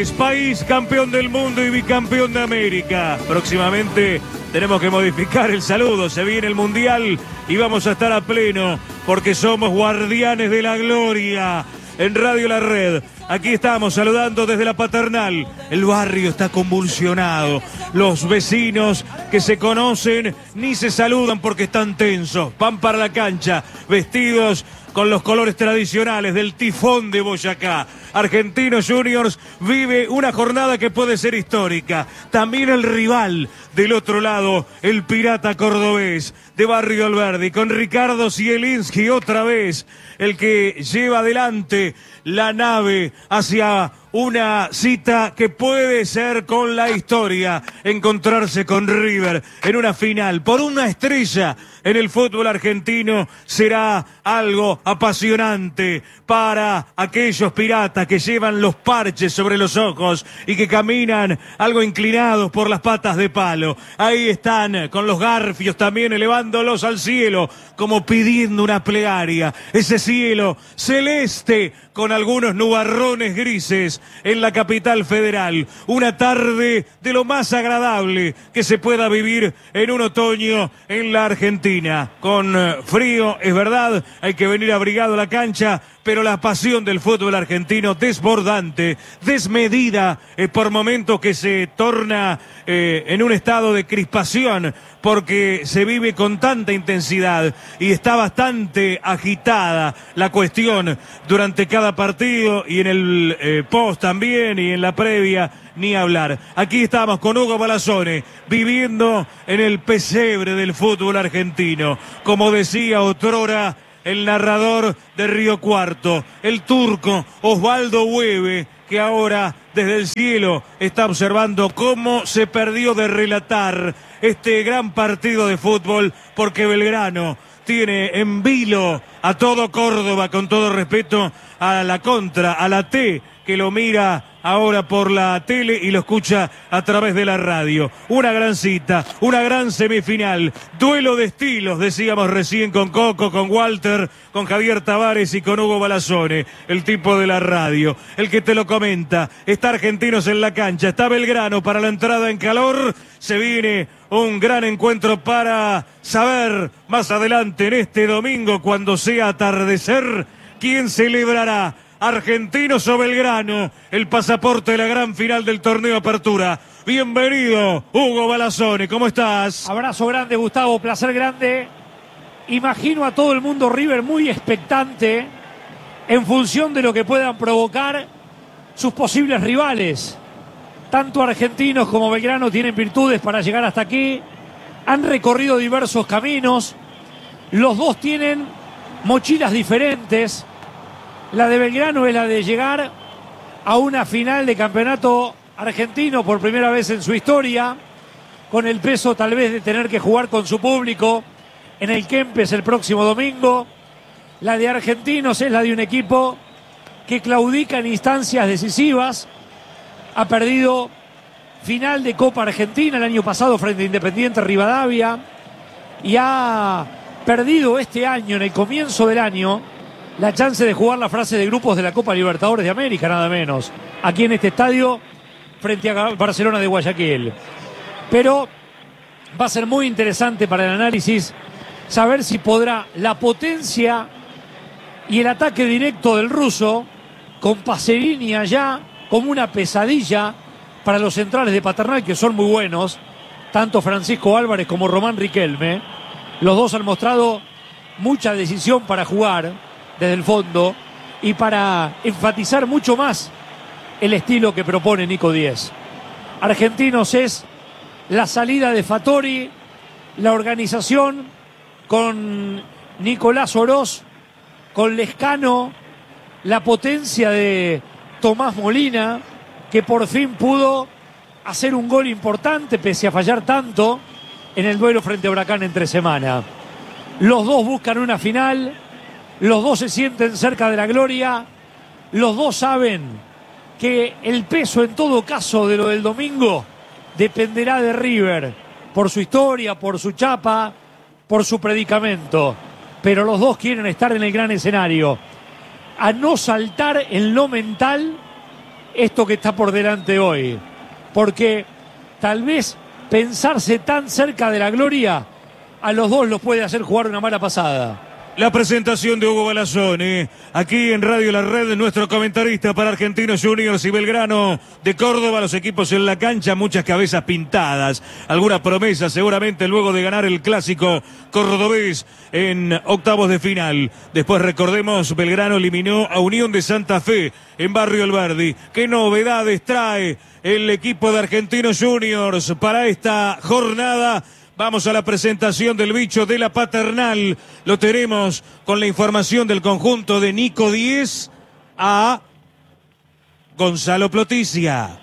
Aires, país campeón del mundo y bicampeón de América. Próximamente tenemos que modificar el saludo, se viene el Mundial y vamos a estar a pleno porque somos guardianes de la gloria. En Radio La Red, aquí estamos saludando desde la Paternal. El barrio está convulsionado. Los vecinos que se conocen ni se saludan porque están tensos. Van para la cancha, vestidos con los colores tradicionales del Tifón de Boyacá. Argentinos Juniors vive una jornada que puede ser histórica. También el rival del otro lado, el Pirata Cordobés de Barrio Alberdi, con Ricardo Zielinski otra vez, el que lleva adelante la nave hacia una cita que puede ser con la historia, encontrarse con River en una final por una estrella en el fútbol argentino será algo apasionante para aquellos piratas que llevan los parches sobre los ojos y que caminan algo inclinados por las patas de palo. Ahí están con los garfios también elevándolos al cielo como pidiendo una plegaria. Ese cielo celeste con algunos nubarrones grises en la capital federal. Una tarde de lo más agradable que se pueda vivir en un otoño en la Argentina. Con frío, es verdad, hay que venir abrigado a la cancha, pero la pasión del fútbol argentino desbordante, desmedida, por momentos que se torna en un estado de crispación, porque se vive con tanta intensidad y está bastante agitada la cuestión durante cada partido y en el post también y en la previa, ni hablar. Aquí estamos con Hugo Balazzone, viviendo en el pesebre del fútbol argentino. Como decía otrora el narrador de Río Cuarto, el turco Osvaldo Hueve, que ahora desde el cielo está observando cómo se perdió de relatar este gran partido de fútbol, porque Belgrano tiene en vilo a todo Córdoba, con todo respeto a la contra, a la T, que lo mira ahora por la tele y lo escucha a través de la radio. Una gran cita, una gran semifinal, duelo de estilos, decíamos recién con Coco, con Walter, con Javier Tavares y con Hugo Balazzone, el tipo de la radio, el que te lo comenta. Está Argentinos en la cancha, está Belgrano para la entrada en calor, se viene un gran encuentro para saber más adelante en este domingo, cuando sea atardecer, quién celebrará, Argentinos o Belgrano, el pasaporte de la gran final del torneo Apertura. Bienvenido, Hugo Balazzone, ¿cómo estás? Abrazo grande, Gustavo, placer grande. Imagino a todo el mundo River muy expectante en función de lo que puedan provocar sus posibles rivales. Tanto Argentinos como Belgrano tienen virtudes para llegar hasta aquí. Han recorrido diversos caminos. Los dos tienen mochilas diferentes. La de Belgrano es la de llegar a una final de campeonato argentino por primera vez en su historia, con el peso tal vez de tener que jugar con su público en el Kempes el próximo domingo. La de Argentinos es la de un equipo que claudica en instancias decisivas. Ha perdido final de Copa Argentina el año pasado frente a Independiente Rivadavia y ha perdido este año, en el comienzo del año, la chance de jugar la fase de grupos de la Copa Libertadores de América, nada menos, aquí en este estadio frente a Barcelona de Guayaquil. Pero va a ser muy interesante para el análisis saber si podrá la potencia y el ataque directo del ruso, con Pacerini allá como una pesadilla para los centrales de Paternal, que son muy buenos, tanto Francisco Álvarez como Román Riquelme. Los dos han mostrado mucha decisión para jugar desde el fondo y para enfatizar mucho más el estilo que propone Nico Díez. Argentinos es la salida de Fattori, la organización con Nicolás Oroz, con Lescano, la potencia de Tomás Molina, que por fin pudo hacer un gol importante pese a fallar tanto en el duelo frente a Huracán entre semana. Los dos buscan una final. Los dos se sienten cerca de la gloria. Los dos saben que el peso en todo caso de lo del domingo dependerá de River, por su historia, por su chapa, por su predicamento. Pero los dos quieren estar en el gran escenario. A no saltar en lo mental esto que está por delante hoy. Porque tal vez pensarse tan cerca de la gloria a los dos los puede hacer jugar una mala pasada. La presentación de Hugo Balazón, aquí en Radio La Red, nuestro comentarista para Argentinos Juniors y Belgrano de Córdoba, los equipos en la cancha, muchas cabezas pintadas, alguna promesa seguramente luego de ganar el clásico cordobés en octavos de final. Después recordemos, Belgrano eliminó a Unión de Santa Fe en Barrio Alberdi. ¿Qué novedades trae el equipo de Argentinos Juniors para esta jornada? Vamos a la presentación del bicho de la Paternal. Lo tenemos con la información del conjunto de Nico Díez a Gonzalo Ploticia.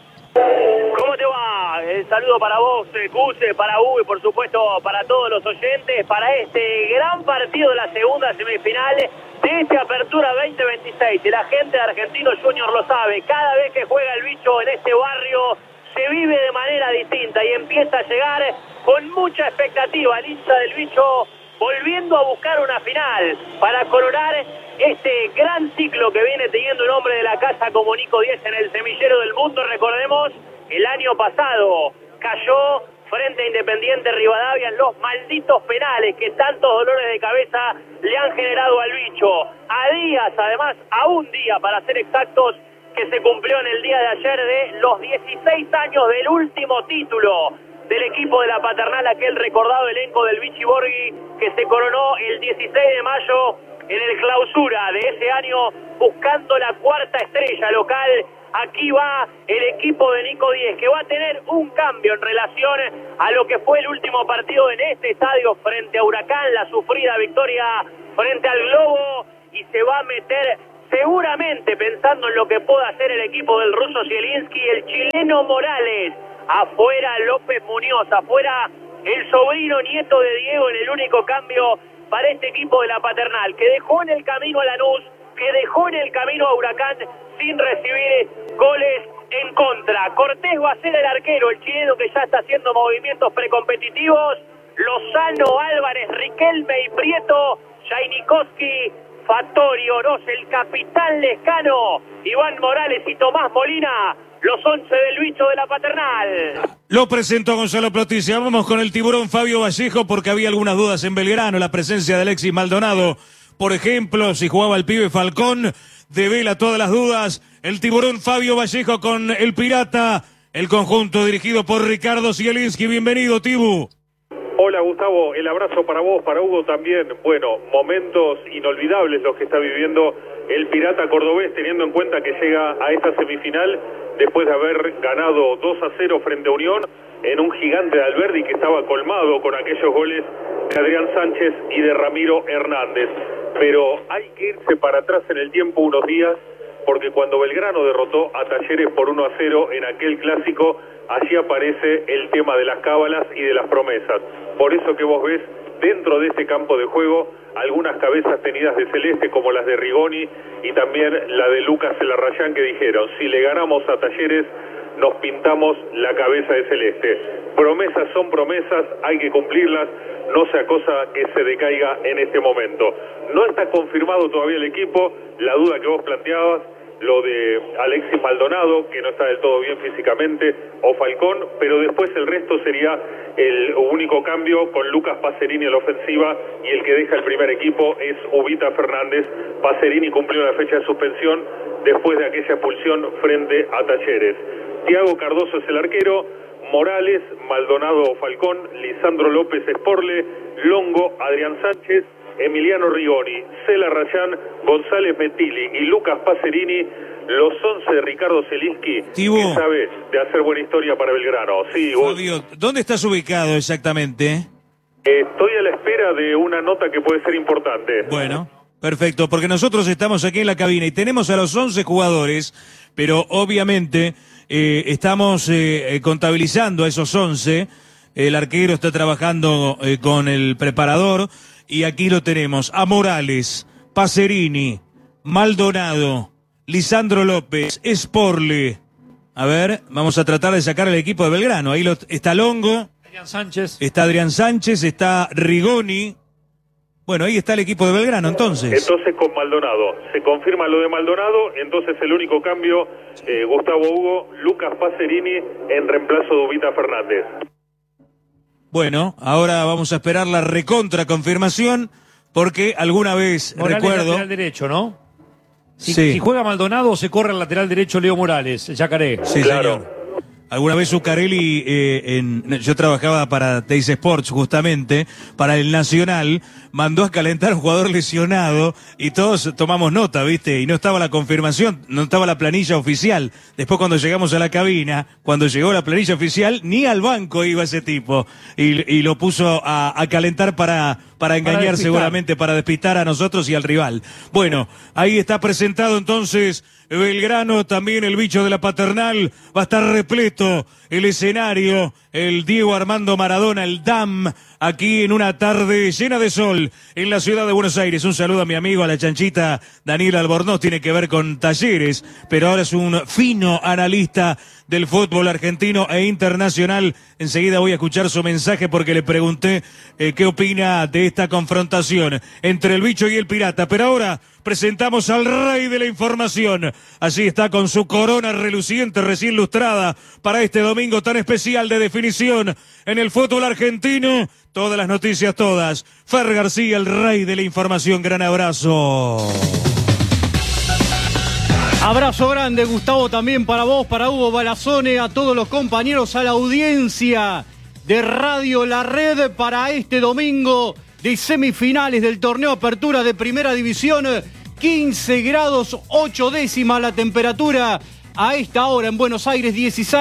¿Cómo te va? Saludo para vos, Cuse, para Hugo y por supuesto para todos los oyentes para este gran partido de la segunda semifinal de esta Apertura 2026. Y la gente de Argentinos Juniors lo sabe. Cada vez que juega el bicho en este barrio se vive de manera distinta y empieza a llegar con mucha expectativa el hincha del bicho volviendo a buscar una final para coronar este gran ciclo que viene teniendo un hombre de la casa como Nico Díez en el semillero del mundo. Recordemos, el año pasado cayó frente a Independiente Rivadavia en los malditos penales que tantos dolores de cabeza le han generado al bicho. A días, además, a un día para ser exactos, que se cumplió en el día de ayer de los 16 años del último título del equipo de la Paternal, aquel recordado elenco del Vichy Borghi que se coronó el 16 de mayo en el clausura de ese año buscando la cuarta estrella local. Aquí va el equipo de Nico Díez, que va a tener un cambio en relación a lo que fue el último partido en este estadio frente a Huracán, la sufrida victoria frente al Globo, y se va a meter seguramente pensando en lo que pueda hacer el equipo del ruso Zielinski, el chileno Morales. Afuera López Muñoz, afuera el sobrino nieto de Diego en el único cambio para este equipo de la Paternal, que dejó en el camino a Lanús, que dejó en el camino a Huracán sin recibir goles en contra. Cortés va a ser el arquero, el chileno que ya está haciendo movimientos precompetitivos. Lozano, Álvarez, Riquelme y Prieto, Jainikowski, Fattori, Oroz, el capitán Lescano, Iván Morales y Tomás Molina, los 11 del bicho de la Paternal. Lo presentó Gonzalo Ploticia. Vamos con el tiburón Fabio Vallejo porque había algunas dudas en Belgrano. La presencia de Alexis Maldonado, por ejemplo, si jugaba el pibe Falcón, devela todas las dudas. El tiburón Fabio Vallejo con el Pirata, el conjunto dirigido por Ricardo Zielinski. Bienvenido, Tibu. Hola Gustavo, el abrazo para vos, para Hugo también. Bueno, momentos inolvidables los que está viviendo el Pirata cordobés, teniendo en cuenta que llega a esta semifinal después de haber ganado 2-0 frente a Unión en un gigante de Alberdi que estaba colmado con aquellos goles de Adrián Sánchez y de Ramiro Hernández. Pero hay que irse para atrás en el tiempo unos días, porque cuando Belgrano derrotó a Talleres por 1-0 en aquel clásico, allí aparece el tema de las cábalas y de las promesas. Por eso que vos ves dentro de ese campo de juego algunas cabezas tenidas de celeste como las de Rigoni y también la de Lucas Elarrayán, que dijeron: si le ganamos a Talleres nos pintamos la cabeza de celeste. Promesas son promesas, hay que cumplirlas, no sea cosa que se decaiga en este momento. No está confirmado todavía el equipo, la duda que vos planteabas, lo de Alexis Maldonado, que no está del todo bien físicamente, o Falcón, pero después el resto sería el único cambio con Lucas Pacerini en la ofensiva, y el que deja el primer equipo es Ubita Fernández. Pacerini cumplió la fecha de suspensión después de aquella expulsión frente a Talleres. Thiago Cardoso es el arquero, Morales, Maldonado Falcón, Lisandro López Esporle, Longo, Adrián Sánchez, Emiliano Rigoni, Cela Rayán, González Metilli y Lucas Pacerini, los 11 de Ricardo Zielinski, que sabe de hacer buena historia para Belgrano. Sí, Fabio, ¿dónde estás ubicado exactamente? Estoy a la espera de una nota que puede ser importante. Bueno, perfecto, porque nosotros estamos aquí en la cabina y tenemos a los 11 jugadores, pero obviamente estamos contabilizando a esos 11. El arquero está trabajando con el preparador. Y aquí lo tenemos, a Morales, Pacerini, Maldonado, Lisandro López, Esporle. A ver, vamos a tratar de sacar al equipo de Belgrano. Ahí está Longo, Adrián Sánchez. Está Adrián Sánchez, está Rigoni, Bueno, ahí está el equipo de Belgrano, entonces. Entonces con Maldonado. Se confirma lo de Maldonado, entonces el único cambio, Gustavo Hugo, Lucas Pacerini en reemplazo de Ubita Fernández. Bueno, ahora vamos a esperar la recontra confirmación, porque alguna vez, Morales recuerdo... lateral derecho, ¿no? Sí. Si juega Maldonado, se corre al lateral derecho Leo Morales, el Yacaré. Sí, Claro. señor. Alguna vez Zuccarelli, yo trabajaba para Teis Sports justamente, para el Nacional, mandó a calentar a un jugador lesionado y todos tomamos nota, ¿viste? Y no estaba la confirmación, no estaba la planilla oficial. Después cuando llegamos a la cabina, cuando llegó la planilla oficial, ni al banco iba ese tipo. Y lo puso a calentar para engañar despistar. seguramente, para despistar a nosotros y al rival. Bueno, ahí está presentado entonces Belgrano, también el bicho de la Paternal, va a estar repleto el escenario, el Diego Armando Maradona, el DAM, aquí en una tarde llena de sol en la ciudad de Buenos Aires. Un saludo a mi amigo, a la chanchita Daniel Albornoz, tiene que ver con Talleres, pero ahora es un fino analista del fútbol argentino e internacional. Enseguida voy a escuchar su mensaje porque le pregunté qué opina de esta confrontación entre el bicho y el pirata. Pero ahora presentamos al rey de la información. Así está con su corona reluciente, recién lustrada, para este domingo tan especial de definición en el fútbol argentino. Todas las noticias, todas. Fer García, el rey de la información. Gran abrazo. Abrazo grande, Gustavo, también para vos, para Hugo Balazone, a todos los compañeros, a la audiencia de Radio La Red para este domingo de semifinales del torneo Apertura de Primera División. 15 grados 8 décimas la temperatura a esta hora en Buenos Aires,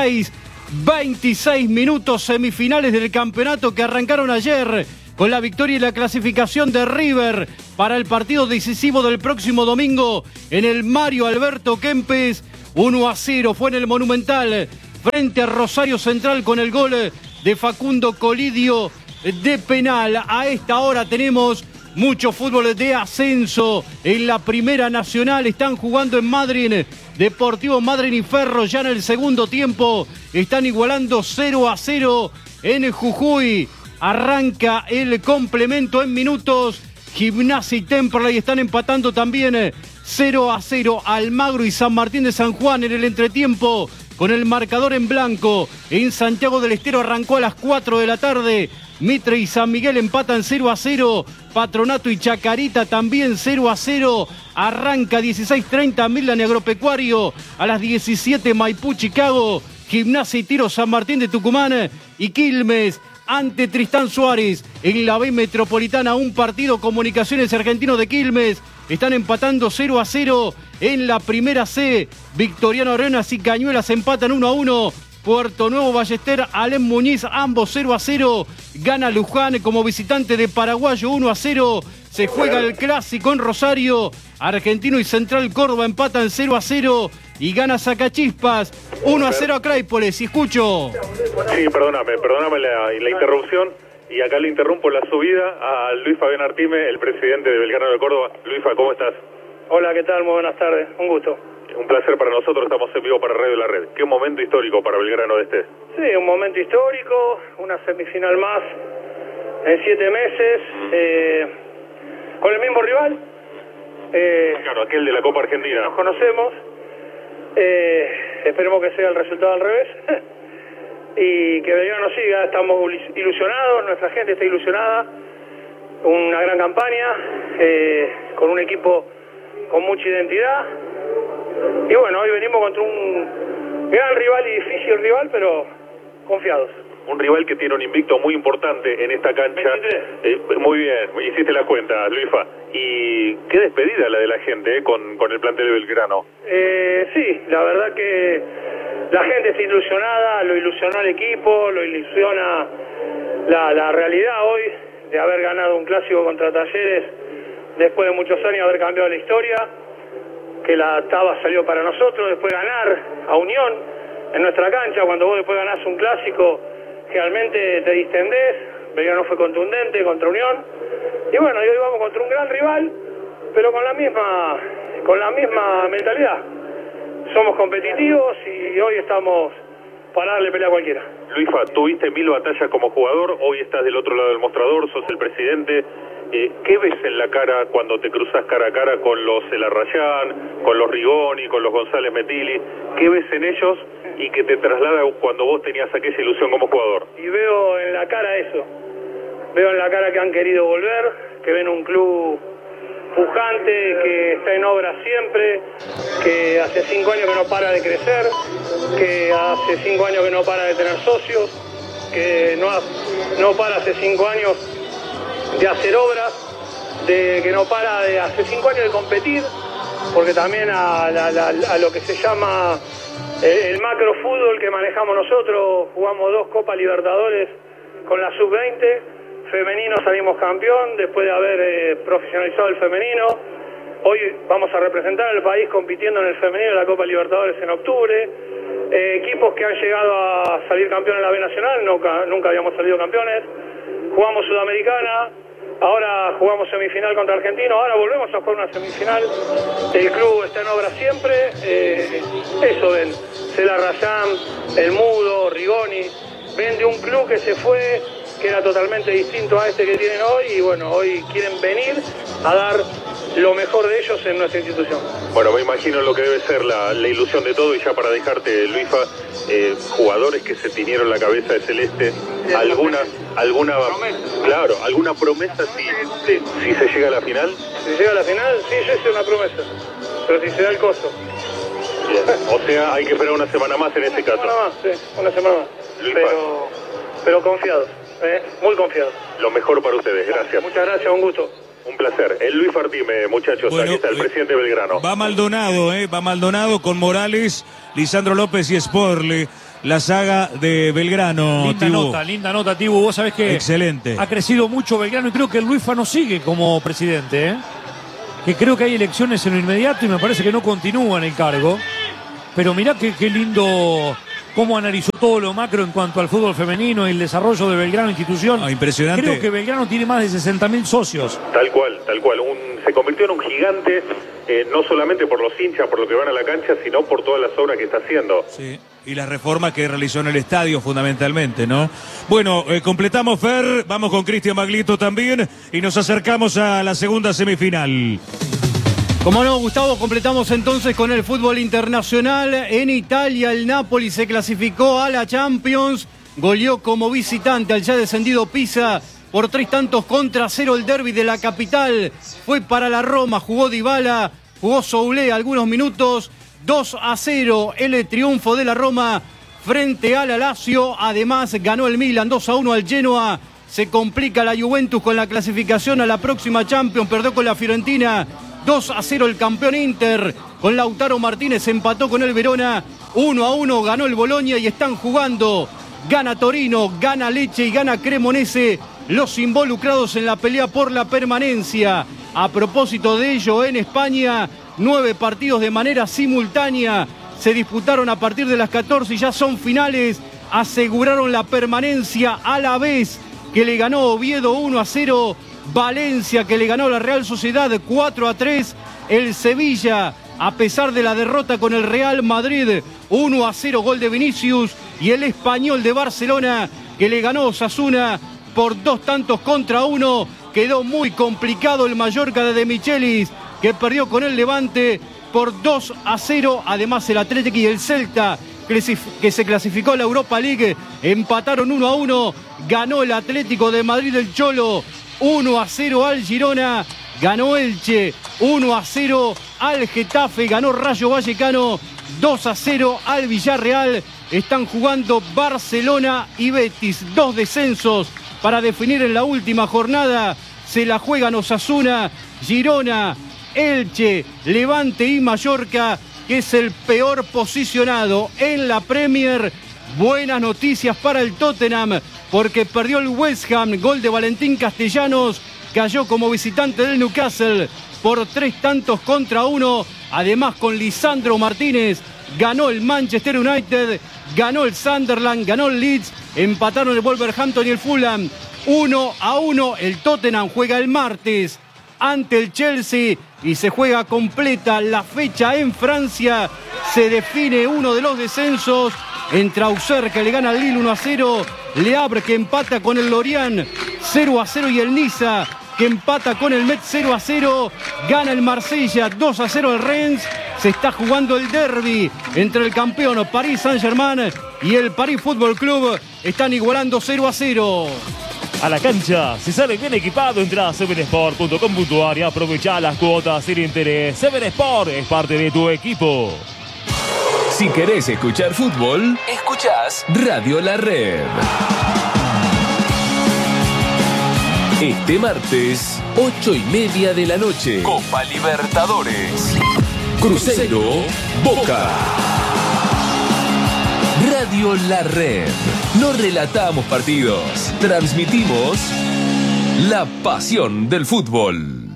26 minutos, semifinales del campeonato que arrancaron ayer con la victoria y la clasificación de River para el partido decisivo del próximo domingo en el Mario Alberto Kempes. 1-0 fue en el Monumental frente a Rosario Central con el gol de Facundo Colidio de penal. A esta hora tenemos mucho fútbol de ascenso en la Primera Nacional. Están jugando en Madryn, Deportivo Madryn y Ferro ya en el segundo tiempo. Están igualando 0-0 en Jujuy. Arranca el complemento en minutos. Gimnasia y Temperley están empatando también 0-0. Almagro y San Martín de San Juan en el entretiempo con el marcador en blanco. En Santiago del Estero arrancó a las 4 de la tarde. Mitre y San Miguel empatan 0-0. Patronato y Chacarita también 0-0. Arranca 16:30 Midland Agropecuario. A las 17 Maipú, Chicago. Gimnasia y Tiro San Martín de Tucumán y Quilmes ante Tristán Suárez en la B Metropolitana. Un partido, Comunicaciones Argentinos de Quilmes están empatando 0-0 en la Primera C. Victoriano Arenas y Cañuelas empatan 1-1. Puerto Nuevo, Ballester, Alem Muñiz, ambos 0-0. Gana Luján como visitante de Paraguayo 1-0. Se juega el clásico en Rosario. Argentino y Central Córdoba empatan 0-0. Y gana Sacachispas 1-0 a Claypoles. Y escucho. Sí, perdóname la interrupción. Y acá le interrumpo la subida a Luis Fabián Artime, el presidente de Belgrano de Córdoba. Luisfa, ¿cómo estás? Hola, ¿qué tal? Muy buenas tardes. Un gusto. Un placer para nosotros, estamos en vivo para Radio La Red. ¿Qué momento histórico para Belgrano de este? Sí, un momento histórico, una semifinal más en 7 meses, con el mismo rival. Claro, aquel de la Copa Argentina. Nos conocemos, esperemos que sea el resultado al revés y que Belgrano siga. Estamos ilusionados, nuestra gente está ilusionada, una gran campaña, con un equipo con mucha identidad. Y bueno, hoy venimos contra un gran rival y difícil rival, pero confiados. Un rival que tiene un invicto muy importante en esta cancha. 23. Muy bien, hiciste la cuenta, Luisfa. Y qué despedida la de la gente con el plantel de Belgrano. Sí, la verdad que la gente está ilusionada, lo ilusionó el equipo, lo ilusiona la realidad hoy de haber ganado un clásico contra Talleres después de muchos años, haber cambiado la historia, que la taba salió para nosotros, después ganar a Unión en nuestra cancha. Cuando vos después ganás un clásico, realmente te distendés. Belgrano fue contundente contra Unión. Y bueno, y hoy vamos contra un gran rival, pero con la misma mentalidad. Somos competitivos y hoy estamos para darle pelea a cualquiera. Luisfa, tuviste 1000 batallas como jugador, hoy estás del otro lado del mostrador, sos el presidente. ¿qué ves en la cara cuando te cruzas cara a cara con los Elarrayán, con los Rigoni, con los González Metilli? ¿Qué ves en ellos y que te traslada cuando vos tenías aquella ilusión como jugador? Y veo en la cara eso. Veo en la cara que han querido volver, que ven un club pujante, que está en obra siempre, que hace 5 años que no para de crecer, que hace 5 años que no para de tener socios, que no para hace 5 años de hacer obras, que no para de hace 5 años de competir, porque también a lo que se llama el macrofútbol que manejamos nosotros, jugamos 2 Copas Libertadores con la Sub-20, femenino salimos campeón después de haber profesionalizado el femenino. Hoy vamos a representar al país compitiendo en el femenino de la Copa Libertadores en octubre. Equipos que han llegado a salir campeones en la B Nacional, nunca habíamos salido campeones. Jugamos Sudamericana, ahora jugamos semifinal contra Argentino, ahora volvemos a jugar una semifinal. El club está en obra siempre. Eso ven, Elarrayán, El Mudo, Rigoni, ven de un club que se fue, que era totalmente distinto a este que tienen hoy, y bueno, hoy quieren venir a dar lo mejor de ellos en nuestra institución. Bueno, me imagino lo que debe ser la ilusión de todo, y ya para dejarte, Luisfa, jugadores que se tiñeron la cabeza de celeste, alguna promesa. Claro, alguna promesa si se llega a la final. Si llega a la final, sí, yo hice una promesa, pero si se da el costo. Bien. O sea, hay que esperar una semana más en este caso. Una semana más, sí, una semana más. Pero confiados. Muy confiado. Lo mejor para ustedes, gracias. Muchas gracias, un gusto. Un placer. El Luis Artime, muchachos, Bueno, aquí está el presidente de Belgrano. Va Maldonado con Morales, Lisandro López y Sporle, la saga de Belgrano. Linda nota, Tibu. Vos sabés que excelente. Ha crecido mucho Belgrano y creo que el Luisfa no sigue como presidente, que creo que hay elecciones en lo inmediato y me parece que no continúa en el cargo. Pero mirá qué lindo cómo analizó todo lo macro en cuanto al fútbol femenino y el desarrollo de Belgrano institución. Impresionante. Creo que Belgrano tiene más de 60.000 socios. Tal cual. Se convirtió en un gigante, no solamente por los hinchas, por lo que van a la cancha, sino por todas las obras que está haciendo. Sí, y las reformas que realizó en el estadio fundamentalmente, ¿no? Bueno, completamos, Fer, vamos con Cristian Baglietto también y nos acercamos a la segunda semifinal. Como no, Gustavo, completamos entonces con el fútbol internacional. En Italia, el Napoli se clasificó a la Champions. Goleó como visitante al ya descendido Pisa por 3-0 el derbi de la capital. Fue para la Roma, jugó Dybala, jugó Soulé algunos minutos. 2-0 el triunfo de la Roma frente a la Lazio. Además, ganó el Milan 2-1 al Genoa. Se complica la Juventus con la clasificación a la próxima Champions. Perdió con la Fiorentina. 2-0 el campeón Inter, con Lautaro Martínez empató con el Verona, 1-1 ganó el Bologna y están jugando, gana Torino, gana Lecce y gana Cremonese, los involucrados en la pelea por la permanencia. A propósito de ello, en España, 9 partidos de manera simultánea se disputaron a partir de las 14 y ya son finales, aseguraron la permanencia a la vez que le ganó Oviedo 1-0, Valencia que le ganó a la Real Sociedad 4-3, el Sevilla a pesar de la derrota con el Real Madrid 1-0 gol de Vinicius, y el Español de Barcelona que le ganó a Osasuna por 2-1. Quedó muy complicado el Mallorca de Michelis que perdió con el Levante por 2-0. Además el Atlético y el Celta que se clasificó a la Europa League empataron 1-1. Ganó el Atlético de Madrid del Cholo 1-0 al Girona, ganó Elche 1-0 al Getafe, ganó Rayo Vallecano 2-0 al Villarreal. Están jugando Barcelona y Betis, 2 descensos para definir en la última jornada. Se la juegan Osasuna, Girona, Elche, Levante y Mallorca, que es el peor posicionado en la Premier. Buenas noticias para el Tottenham, porque perdió el West Ham, gol de Valentín Castellanos, cayó como visitante del Newcastle por 3-1. Además, con Lisandro Martínez ganó el Manchester United, ganó el Sunderland, ganó el Leeds, empataron el Wolverhampton y el Fulham 1-1. El Tottenham juega el martes ante el Chelsea y se juega completa la fecha en Francia. Se define uno de los descensos entre Auxerre, que le gana al Lille 1-0, Le Havre que empata con el Lorient 0-0 y el Niza que empata con el Metz 0-0. Gana el Marsella 2-0 el Rennes. Se está jugando el derbi entre el campeón Paris Saint-Germain y el Paris Football Club. Están igualando 0-0. A la cancha, si sale bien equipado, entra a 7sport.com.ar y aprovecha las cuotas sin interés. 7 Sport es parte de tu equipo. Si querés escuchar fútbol, escuchás Radio La Red. Este martes, 8:30 de la noche, Copa Libertadores. Cruzeiro, Boca. Radio La Red. No relatamos partidos, transmitimos la pasión del fútbol.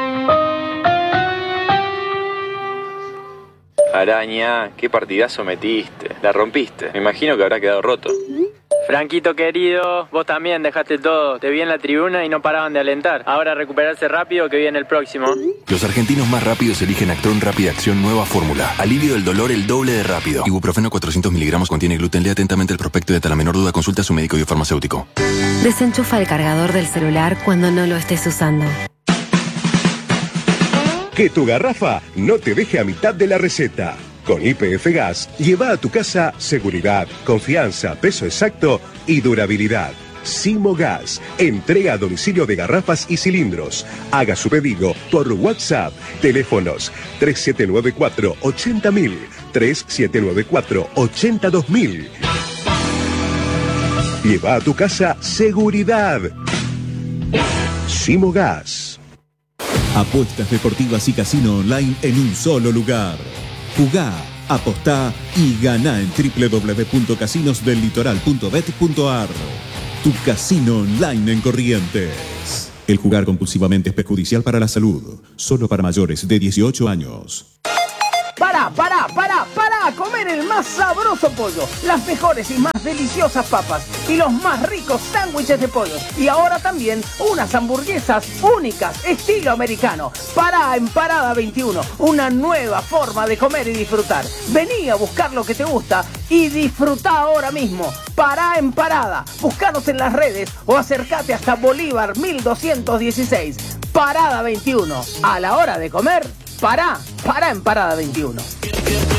Araña, qué partidazo metiste. La rompiste. Me imagino que habrá quedado roto. Franquito querido, vos también dejaste todo. Te vi en la tribuna y no paraban de alentar. Ahora recuperarse rápido que viene el próximo. Los argentinos más rápidos eligen Actron Rápida Acción Nueva Fórmula. Alivio del dolor el doble de rápido. Ibuprofeno 400 miligramos contiene gluten. Lea atentamente el prospecto y ante la menor duda consulta a su médico biofarmacéutico. Desenchufa el cargador del celular cuando no lo estés usando. Que tu garrafa no te deje a mitad de la receta. Con YPF Gas, lleva a tu casa seguridad, confianza, peso exacto y durabilidad. Simo Gas, entrega a domicilio de garrafas y cilindros. Haga su pedido por WhatsApp. Teléfonos 3794-80000, 3794-82000. Lleva a tu casa seguridad. Simo Gas. Apuestas deportivas y casino online en un solo lugar. Jugá, apostá y ganá en www.casinosdellitoral.bet.ar. Tu casino online en Corrientes. El jugar compulsivamente es perjudicial para la salud. Solo para mayores de 18 años. Para comer el más sabroso pollo, las mejores y más deliciosas papas y los más ricos sándwiches de pollo. Y ahora también unas hamburguesas únicas, estilo americano. Pará en Parada 21, una nueva forma de comer y disfrutar. Vení a buscar lo que te gusta y disfrutá ahora mismo. Pará en Parada, buscanos en las redes o acércate hasta Bolívar 1216. Parada 21, a la hora de comer, pará en Parada 21.